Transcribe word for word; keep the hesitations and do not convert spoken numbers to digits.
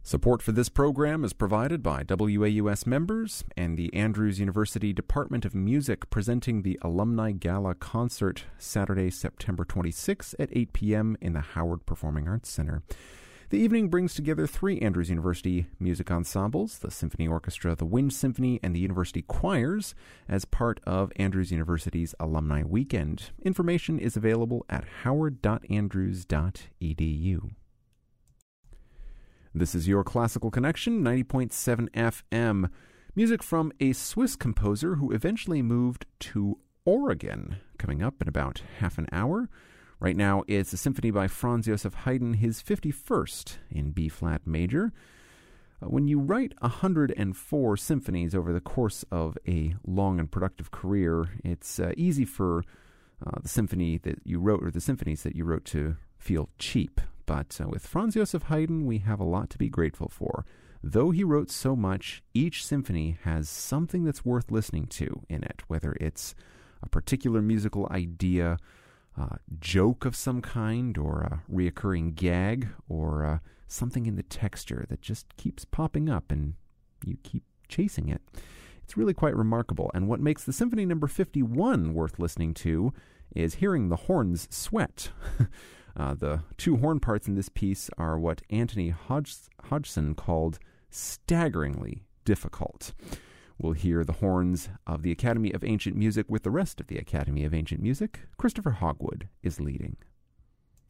Support for this program is provided by W A U S members and the Andrews University Department of Music, presenting the Alumni Gala Concert Saturday, September twenty-sixth at eight p.m. in the Howard Performing Arts Center. The evening brings together three Andrews University music ensembles, the Symphony Orchestra, the Wind Symphony, and the University Choirs, as part of Andrews University's Alumni Weekend. Information is available at howard dot andrews dot e d u. This is your Classical Connection, ninety point seven F M. Music from a Swiss composer who eventually moved to Oregon, coming up in about half an hour. Right now, it's a symphony by Franz Joseph Haydn, his fifty-first in B-flat major. Uh, when you write one hundred four symphonies over the course of a long and productive career, it's uh, easy for uh, the symphony that you wrote, or the symphonies that you wrote, to feel cheap. But uh, with Franz Joseph Haydn, we have a lot to be grateful for. Though he wrote so much, each symphony has something that's worth listening to in it, whether it's a particular musical idea, a joke of some kind, or a reoccurring gag, or uh, something in the texture that just keeps popping up and you keep chasing it. It's really quite remarkable. And what makes the Symphony Number fifty-one worth listening to is hearing the horns sweat. Uh, the two horn parts in this piece are what Anthony Hodg- Hodgson called staggeringly difficult. We'll hear the horns of the Academy of Ancient Music with the rest of the Academy of Ancient Music. Christopher Hogwood is leading.